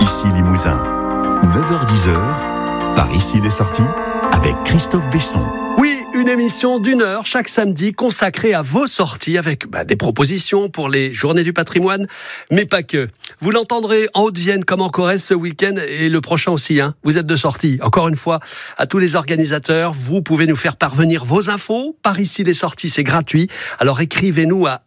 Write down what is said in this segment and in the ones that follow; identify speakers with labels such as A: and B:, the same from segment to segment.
A: Ici Limousin, 9h-10h, par ici les sorties, avec Christophe Besson.
B: Oui, une émission d'1 heure chaque samedi consacrée à vos sorties avec des propositions pour les journées du patrimoine, mais pas que. Vous l'entendrez en Haute-Vienne comme en Corrèze ce week-end et le prochain aussi. Vous êtes de sortie. Encore une fois, à tous les organisateurs, vous pouvez nous faire parvenir vos infos. Par ici les sorties, c'est gratuit. Alors écrivez-nous à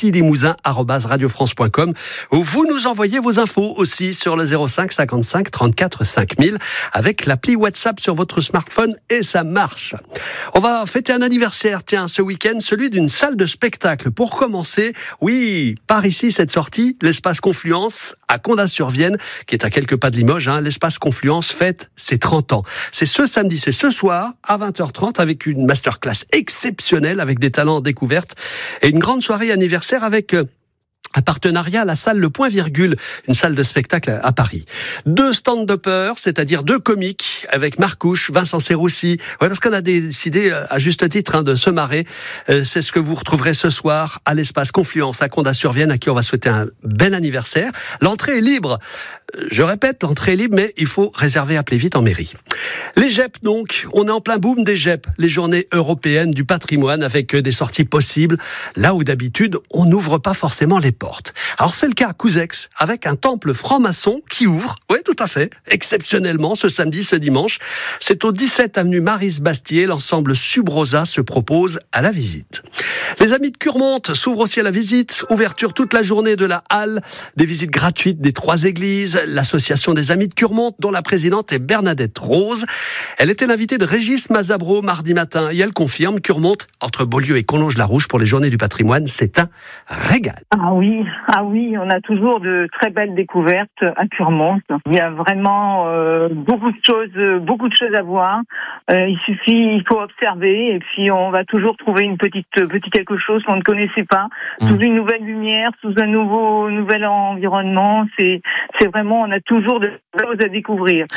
B: icilimousin@radiofrance.com ou vous nous envoyez vos infos aussi sur le 05 55 34 5000 avec l'appli WhatsApp sur votre smartphone et ça marche. On va fêter un anniversaire, ce week-end, celui d'une salle de spectacle. Pour commencer, oui, par ici, cette sortie, l'espace Confluence à Condat-sur-Vienne, qui est à quelques pas de Limoges. L'espace Confluence fête ses 30 ans. C'est ce samedi, c'est ce soir, à 20h30, avec une masterclass exceptionnelle, avec des talents en découverte, et une grande soirée anniversaire avec un partenariat à la salle Le Point Virgule, une salle de spectacle à Paris. 2 stand-uppers, c'est-à-dire 2 comiques, avec Marcouche, Vincent Serroussi. Ouais, parce qu'on a décidé, à juste titre, de se marrer. C'est ce que vous retrouverez ce soir à l'espace Confluence à Condat-sur-Vienne, à qui on va souhaiter un bel anniversaire. L'entrée est libre. Je répète, l'entrée est libre, mais il faut réserver, appeler vite en mairie. Les GEP, donc. On est en plein boom des GEP, les journées européennes du patrimoine, avec des sorties possibles, là où d'habitude, on n'ouvre pas forcément les portes. Alors c'est le cas à Couzex, avec un temple franc-maçon qui ouvre, oui tout à fait, exceptionnellement, ce samedi, ce dimanche. C'est au 17 avenue Maryse-Bastier, l'ensemble Subrosa se propose à la visite. Les Amis de Curmonte s'ouvrent aussi à la visite, ouverture toute la journée de la halle, des visites gratuites des 3 églises, l'association des Amis de Curmonte, dont la présidente est Bernadette Rose. Elle était l'invitée de Régis Mazabro mardi matin, et elle confirme Curmonte, entre Beaulieu et Collonges-la-Rouge pour les journées du patrimoine, c'est un régal.
C: Ah oui, on a toujours de très belles découvertes à Curmonte. Il y a vraiment beaucoup de choses à voir. Il faut observer et puis on va toujours trouver une petite quelque chose qu'on ne connaissait pas, sous une nouvelle lumière, sous un nouvel environnement. C'est vraiment, on a toujours de choses à découvrir.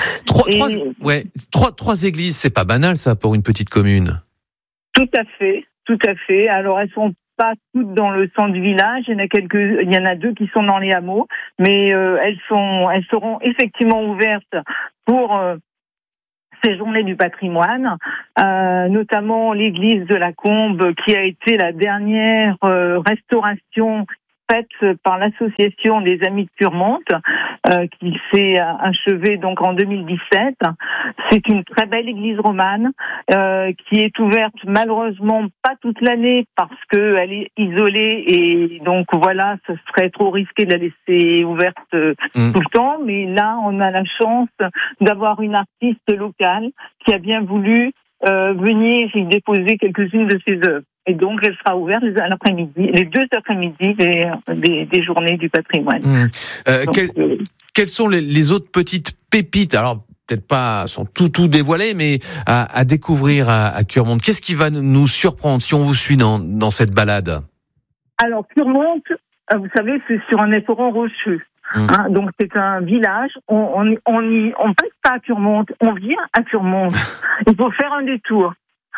D: Trois églises, c'est pas banal ça pour une petite commune.
C: Tout à fait. Alors elles sont pas toutes dans le centre du village. Il y en a 2 qui sont dans les hameaux, mais elles seront effectivement ouvertes pour ces journées du patrimoine, notamment l'église de la Combe, qui a été la dernière restauration faite par l'association des Amis de Curmonte, qui s'est achevée donc en 2017. C'est une très belle église romane qui est ouverte malheureusement pas toute l'année parce qu'elle est isolée et donc voilà, ce serait trop risqué de la laisser ouverte tout le temps. Mais là, on a la chance d'avoir une artiste locale qui a bien voulu venir y déposer quelques-unes de ses œuvres. Et donc, elle sera ouverte les 2 après-midi des journées du patrimoine.
D: Quelles sont les autres petites pépites ? Alors, peut-être pas sont tout dévoilées, mais à découvrir à Curmonte. Qu'est-ce qui va nous surprendre si on vous suit dans cette balade ?
C: Alors, Curmonte, vous savez, c'est sur un éperon rocheux. Donc c'est un village. On passe pas à Curmonte, on vient à Curmonte. Il faut faire un détour.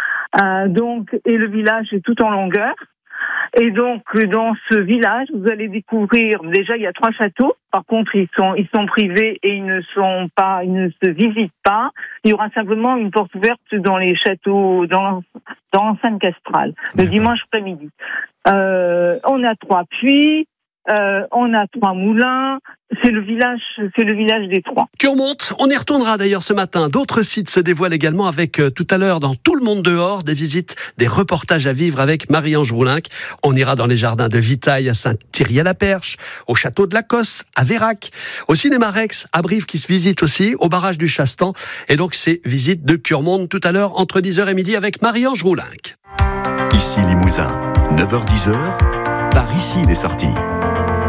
C: Et le village est tout en longueur. Et donc, dans ce village, vous allez découvrir, déjà, il y a 3 châteaux. Par contre, ils sont privés et ils ne se visitent pas. Il y aura simplement une porte ouverte dans les châteaux, dans l'enceinte castrale, le dimanche après-midi. On a 3 puits. On a 3 moulins, c'est le village des 3.
B: Curmonte, on y retournera d'ailleurs ce matin. D'autres sites se dévoilent également avec tout à l'heure dans Tout le monde dehors, des visites, des reportages à vivre avec Marie-Ange Roulinck. On ira dans les jardins de Vitaille à Saint-Thierry-à-la-Perche, au château de la Cosse, à Vérac, au cinéma Rex, à Brive qui se visite aussi, au barrage du Chastan. Et donc ces visites de Curmonte tout à l'heure entre 10h et midi avec Marie-Ange Roulinck.
A: Ici Limousin, 9h-10h, par ici les sorties.